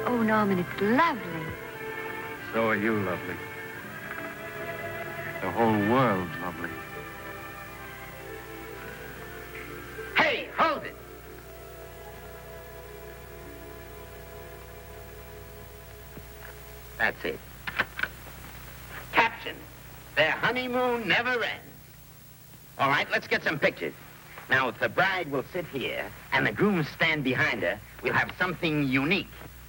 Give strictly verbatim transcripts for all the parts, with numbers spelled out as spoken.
Oh, Norman, it's lovely. So are you lovely. The whole world's lovely. Hey, hold it! That's it. Caption, their honeymoon never ends. All right, let's get some pictures. Now, if the bride will sit here and the groom stand behind her, we'll have something unique.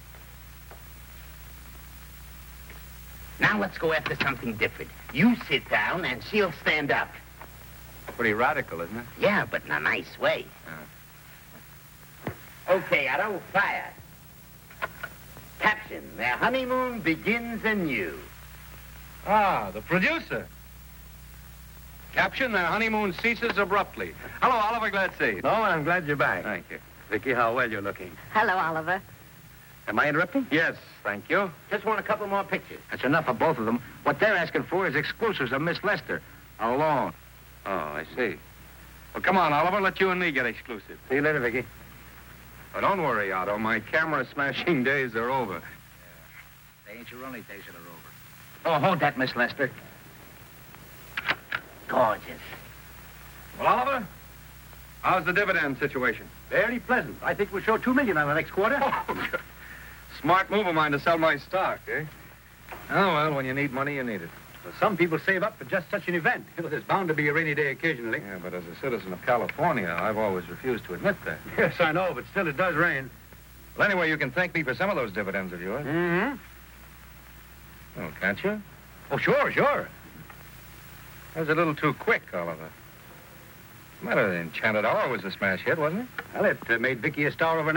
Now let's go after something different. You sit down and she'll stand up. Pretty radical, isn't it? Yeah, but in a nice way. Okay, Otto, fire. Caption, their honeymoon begins anew. Ah, the producer. Caption, their honeymoon ceases abruptly. Hello, Oliver, glad to see you. No, I'm glad you're back. Thank you. Vicky, how well you're looking. Hello, Oliver. Am I interrupting? Yes, thank you. Just want a couple more pictures. That's enough of both of them. What they're asking for is exclusives of Miss Lester. Alone. Oh, I see. Well, come on, Oliver, let you and me get exclusive. See you later, Vicky. Oh, don't worry, Otto. My camera smashing days are over. They ain't your only days that are over. Oh, hold that, Miss Lester. Gorgeous. Well, Oliver, how's the dividend situation? Very pleasant. I think we'll show two million on the next quarter. Oh, smart move of mine to sell my stock, eh? Oh, well, when you need money, you need it. Well, some people save up for just such an event. You know, there's bound to be a rainy day occasionally. Yeah, but as a citizen of California, I've always refused to admit that. Yes, I know, but still it does rain. Well, anyway, you can thank me for some of those dividends of yours. Mm-hmm. Oh, can't you? Oh, sure, sure. That was a little too quick, Oliver. The matter, the Enchanted Hour was a smash hit, wasn't it? Well, it uh, made Vicky a star overnight.